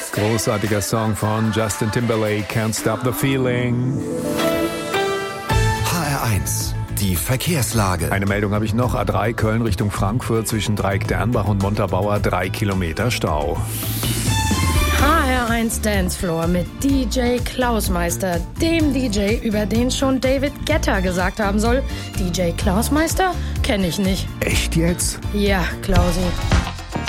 Großartiger Song von Justin Timberlake, Can't Stop the Feeling. HR1, die Verkehrslage. Eine Meldung habe ich noch. A3 Köln Richtung Frankfurt zwischen Dreieck-Dernbach und Montabaur 3 Kilometer Stau. HR1 Dancefloor mit DJ Klausmeister, dem DJ, über den schon David Guetta gesagt haben soll. DJ Klausmeister? Kenne ich nicht. Echt jetzt? Ja, Klausi.